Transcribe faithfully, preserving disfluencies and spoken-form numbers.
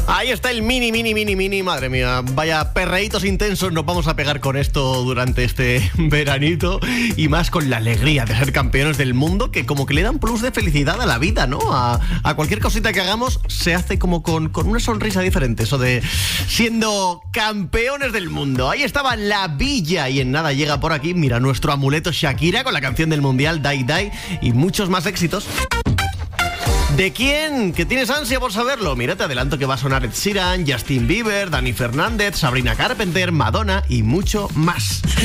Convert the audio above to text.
Ahí está el mini, mini, mini, mini. Madre mía, vaya perreitos intensos nos vamos a pegar con esto durante este veranito. Y más con la alegría de ser campeones del mundo, que como que le dan plus de felicidad a la vida, ¿no? A, a cualquier cosita que hagamos se hace como con, con una sonrisa diferente. Eso de siendo campeones del mundo. Ahí estaba la Villa. Y en nada llega por aquí, mira, nuestro amuleto Shakira con la canción del mundial Die Die y muchos más éxitos. ¿De quién? ¿Que tienes ansia por saberlo? Mira, te adelanto que va a sonar Ed Sheeran, Justin Bieber, Dani Fernández, Sabrina Carpenter, Madonna y mucho más.